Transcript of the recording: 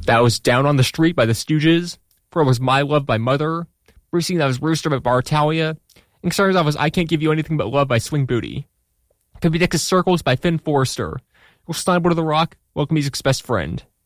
That was Down on the Street by the Stooges. Before it was My Love by Mother. Preceding that was Rooster by Bartalia. And starting off was I Can't Give You Anything But Love by Swing Booty. Could be next to Circles by Finn Forrester. Will Steinboard of the Rock, Welcome Music's Best Friend.